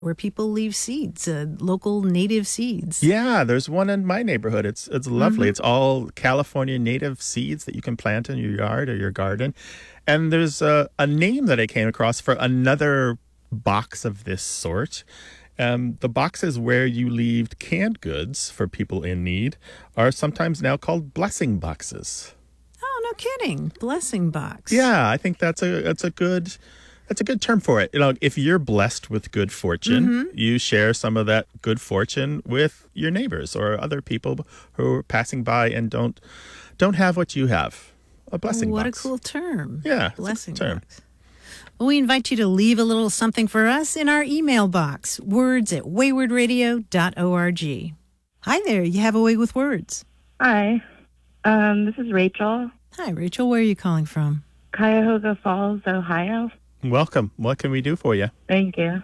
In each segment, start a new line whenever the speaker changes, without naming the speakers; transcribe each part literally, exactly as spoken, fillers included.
where people leave seeds, uh, local native seeds.
Yeah, there's one in my neighborhood. It's it's lovely.
Mm-hmm.
It's all California native seeds that you can plant in your yard or your garden. And there's a, a name that I came across for another box of this sort. Um, the boxes where you leave canned goods for people in need are sometimes now called blessing boxes.
Oh, no kidding. Blessing box.
Yeah, I think that's a that's a good that's a good term for it. You know, if you're blessed with good fortune,
Mm-hmm.
you share some of that good fortune with your neighbors or other people who are passing by and don't don't have what you have. A blessing
What
box.
a cool term.
Yeah, it's a
Blessing
good term.
box. Well, we invite you to leave a little something for us in our email box, words at wayward radio dot org. Hi there, you have a way with words.
Hi, um, this is Rachel,
Hi, Rachel. Where are you calling from?
Cuyahoga Falls, Ohio.
Welcome. What can we do for you?
Thank you.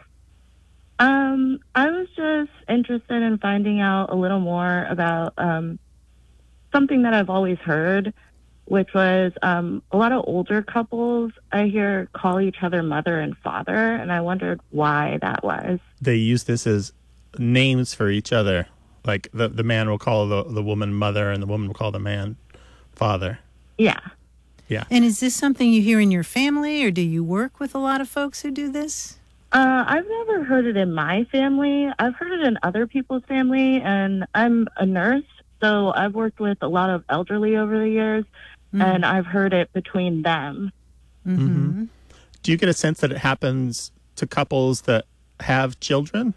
Um, I was just interested in finding out a little more about um, something that I've always heard, which was um, a lot of older couples I hear call each other mother and father, and I wondered why that was.
They use this as names for each other. Like the, the man will call the, the woman mother and the woman will call the man father.
Yeah.
Yeah.
And is this something you hear in your family, or do you work with a lot of folks who do this?
Uh, I've never heard it in my family. I've heard it in other people's family, and I'm a nurse, so I've worked with a lot of elderly over the years,
Mm-hmm.
and I've heard it between them.
Mm-hmm.
Do you get a sense that it happens to couples that have children?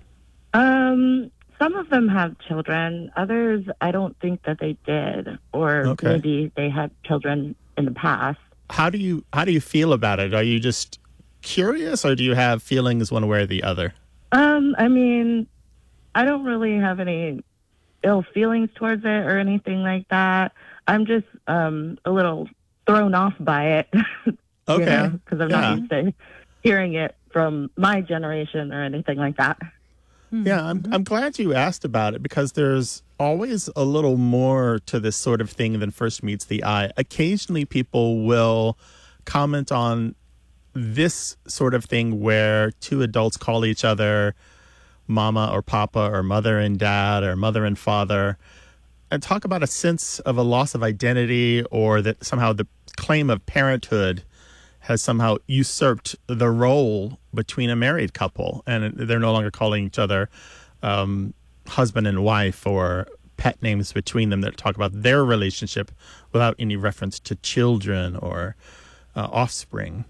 Um, some of them have children. Others, I don't think that they did, or
Okay.
maybe they had children in the past.
How do you how do you feel about it? Are you just curious, or do you have feelings one way or the other?
Um, I mean, I don't really have any ill feelings towards it or anything like that. I'm just um, a little thrown off by it,
Okay.
because I'm
Yeah.
not used to hearing it from my generation or anything like that.
Yeah, I'm I'm glad you asked about it because there's always a little more to this sort of thing than first meets the eye. Occasionally people will comment on this sort of thing where two adults call each other mama or papa or mother and dad or mother and father and talk about a sense of a loss of identity, or that somehow the claim of parenthood has somehow usurped the role between a married couple, and they're no longer calling each other um, husband and wife, or pet names between them that talk about their relationship without any reference to children or uh, offspring.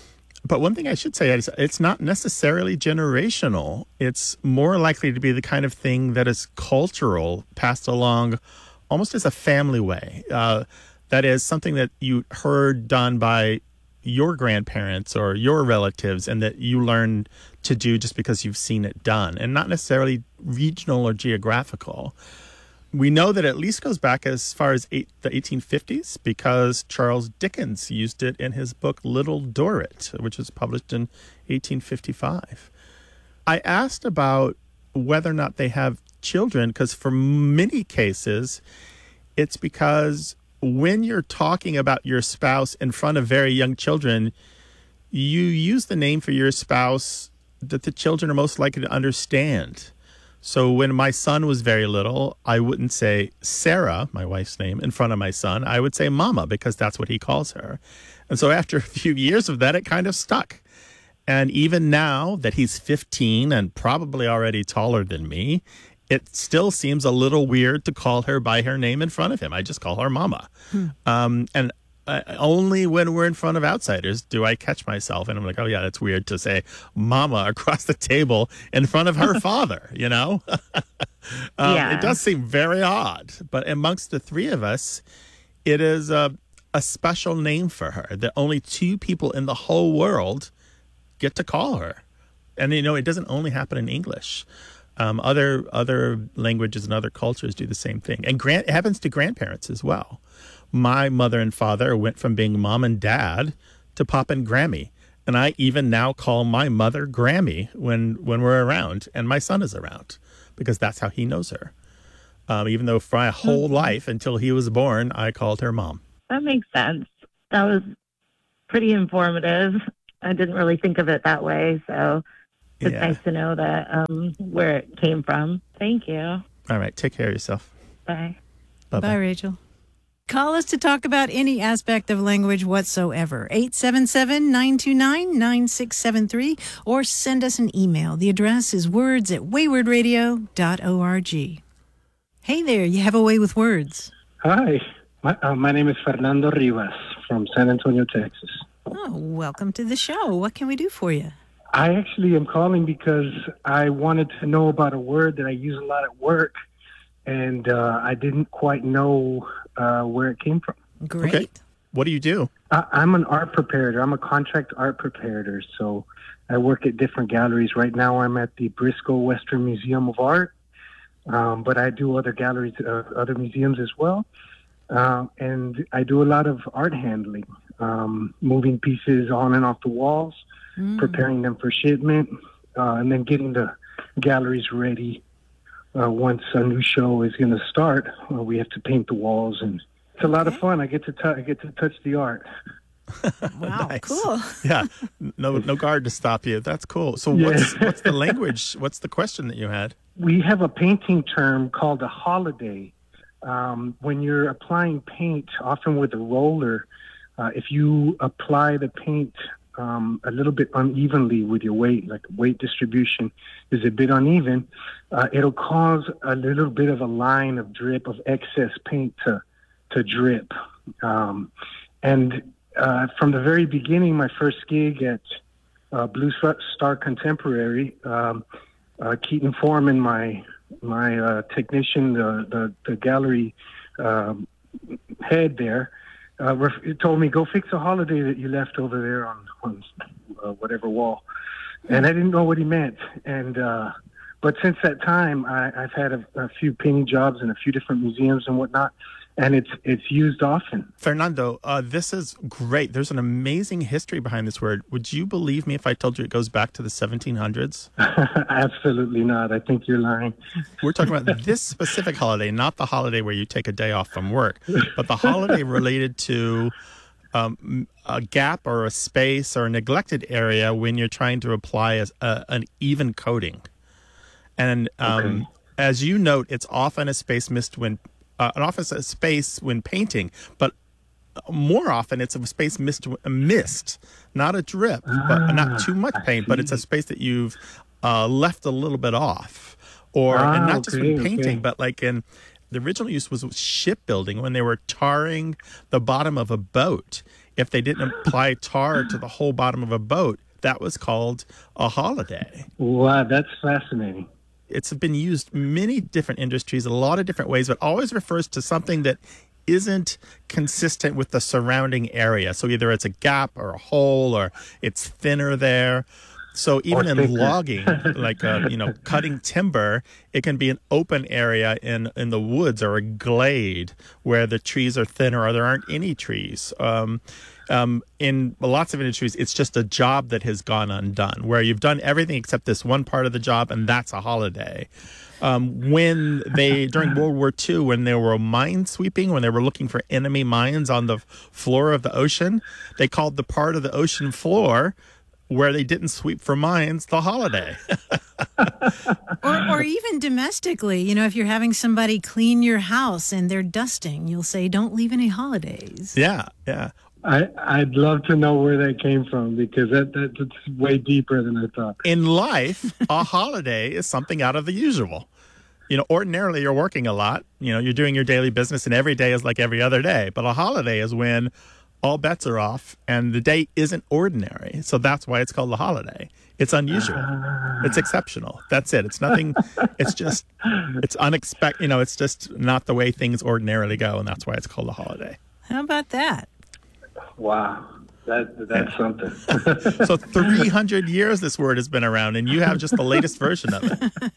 But one thing I should say is it's not necessarily generational. It's more likely to be the kind of thing that is cultural, passed along almost as a family way. Uh, that is something that you heard done by your grandparents or your relatives, and that you learned to do just because you've seen it done, and not necessarily regional or geographical. We know that it at least goes back as far as eight, the eighteen fifties, because Charles Dickens used it in his book Little Dorrit, which was published in eighteen fifty-five. I asked about whether or not they have children, because for many cases, it's because when you're talking about your spouse in front of very young children, you use the name for your spouse that the children are most likely to understand. So when my son was very little, I wouldn't say Sarah, my wife's name, in front of my son. I would say Mama, because that's what he calls her. And so after a few years of that, it kind of stuck. And even now that he's fifteen and probably already taller than me, it still seems a little weird to call her by her name in front of him. I just call her Mama. Hmm. Um, and uh, only when we're in front of outsiders do I catch myself. And I'm like, oh, yeah, that's weird to say Mama across the table in front of her father, you know? um,
Yeah.
It does seem very odd. But amongst the three of us, it is a, a special name for her that only two people in the whole world get to call her. And, you know, it doesn't only happen in English. Um, other other languages and other cultures do the same thing. And grand, it happens to grandparents as well. My mother and father went from being mom and dad to pop and Grammy. And I even now call my mother Grammy when, when we're around and my son is around, because that's how he knows her. Um, even though for my whole
Mm-hmm.
life until he was born, I called her mom.
That makes sense. That was pretty informative. I didn't really think of it that way, so it's
Yeah.
nice to know that um, where it came from. Thank you.
All right. Take care of yourself.
Bye.
Bye-bye.
Bye, Rachel. Call us to talk about any aspect of language whatsoever. eight seven seven, nine two nine, nine six seven three or send us an email. The address is words at wayward radio dot org. Hey there, you have a way with words.
Hi, my, uh, my name is Fernando Rivas from San Antonio, Texas.
Oh, welcome to the show. What can we do for you?
I actually am calling because I wanted to know about a word that I use a lot at work, and uh, I didn't quite know uh, where it came from.
Great.
Okay. What do you do?
I, I'm an art preparator. I'm a contract art preparator, so I work at different galleries. Right now I'm at the Briscoe Western Museum of Art, um, but I do other galleries, uh, other museums as well. Uh, and I do a lot of art handling, um, moving pieces on and off the walls, mm. preparing them for shipment, uh, and then getting the galleries ready. Uh, once a new show is going to start, uh, we have to paint the walls, and it's a lot
Okay.
of fun. I get to t- I get to touch the art.
Wow,
Nice.
cool.
Yeah. No no guard to stop you. That's cool. So
Yeah.
what's what's the language? What's the question that you had?
We have a painting term called a holiday. Um, when you're applying paint, often with a roller, uh, if you apply the paint um, a little bit unevenly with your weight, like weight distribution is a bit uneven, uh, it'll cause a little bit of a line of drip of excess paint to to drip. Um, and uh, from the very beginning, my first gig at uh, Blue Star Contemporary, um, uh, Keaton Foreman, my my uh, technician, the, the, the gallery um, head there, uh, ref- told me, go fix a holiday that you left over there on, on uh, whatever wall. And I didn't know what he meant. And uh, but since that time, I, I've had a, a few painting jobs in a few different museums and whatnot, and it's it's used often.
Fernando, uh, this is great. There's an amazing history behind this word. Would you believe me if I told you it goes back to the seventeen hundreds?
Absolutely not. I think you're lying.
We're talking about this specific holiday, not the holiday where you take a day off from work, but the holiday related to um, a gap or a space or a neglected area when you're trying to apply a, a, an even coating. And um,
Okay.
as you note, it's often a space missed when uh, an often a space when painting, but more often it's a space missed, missed, not a drip, but not too much paint, but it's a space that you've uh, left a little bit off, or
Ah,
and not just
okay,
when painting,
okay.
but like in the original use was shipbuilding when they were tarring the bottom of a boat. If they didn't apply tar to the whole bottom of a boat, that was called a holiday.
Wow, that's fascinating.
It's been used many different industries, a lot of different ways, but always refers to something that isn't consistent with the surrounding area. So either it's a gap or a hole or it's thinner there. So even
Or
in
thicker.
logging, like uh, you know, cutting timber, it can be an open area in, in the woods or a glade where the trees are thinner or there aren't any trees. Um, um, in lots of industries, it's just a job that has gone undone, where you've done everything except this one part of the job, and that's a holiday. Um, when they, during World War Two, when they were mine sweeping, when they were looking for enemy mines on the floor of the ocean, they called the part of the ocean floor where they didn't sweep for mines the holiday.
Or, or even domestically, you know, if you're having somebody clean your house and they're dusting, you'll say, don't leave any holidays.
Yeah, yeah.
I, I'd love to know where that came from, because that, that that's way deeper than I thought.
In life, a holiday is something out of the usual. You know, ordinarily you're working a lot. You know, you're doing your daily business and every day is like every other day. But a holiday is when all bets are off and the day isn't ordinary. So that's why it's called a holiday. It's unusual. It's exceptional. That's it. It's nothing. It's just, it's unexpected. You know, it's just not the way things ordinarily go. And that's why it's called a holiday.
How about that?
Wow, that that's something.
So three hundred years this word has been around and you have just the latest version of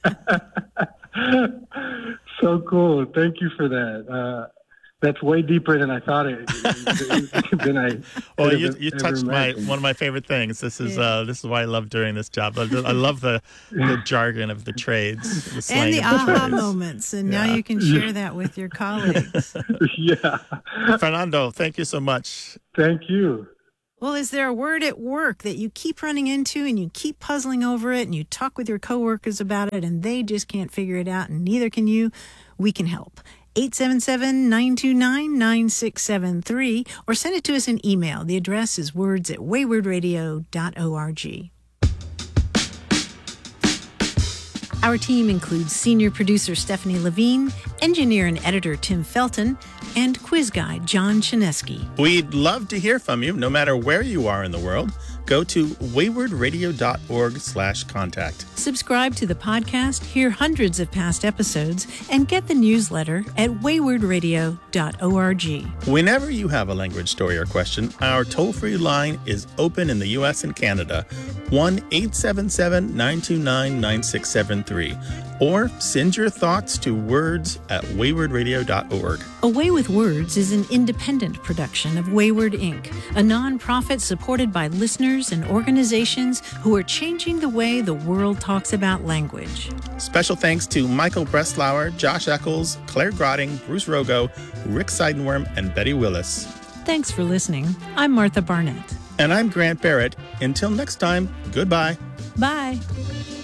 it.
So cool. Thank you for that. Uh, that's way deeper than I thought it. than I.
Well,
could
you
have
you
ever
touched my
imagined.
one of my favorite things. This is
Yeah.
uh this is why I love doing this job. I, I love the the jargon of the trades, the slang
And the
of
aha
trades.
moments. And now
Yeah.
you can share that with your colleagues.
Yeah.
Fernando, thank you so much.
Thank you.
Well, is there a word at work that you keep running into and you keep puzzling over it and you talk with your coworkers about it and they just can't figure it out and neither can you? We can help. eight seven seven, nine two nine, nine six seven three or send it to us in email. The address is words at wayward radio dot org. Our team includes senior producer Stephanie Levine, engineer and editor Tim Felton, and quiz guy John Chinesky.
We'd love to hear from you, no matter where you are in the world. Go to wayward radio dot org slash contact.
Subscribe to the podcast, hear hundreds of past episodes, and get the newsletter at wayward radio dot org.
Whenever you have a language story or question, our toll-free line is open in the U S and Canada, one eight seven seven, nine two nine, nine six seven three. Or send your thoughts to words at wayward radio dot org.
A Way with Words is an independent production of Wayward Incorporated, a nonprofit supported by listeners and organizations who are changing the way the world talks about language.
Special thanks to Michael Breslauer, Josh Eccles, Claire Grotting, Bruce Rogo, Rick Seidenworm, and Betty Willis.
Thanks for listening. I'm Martha Barnett.
And I'm Grant Barrett. Until next time, goodbye.
Bye.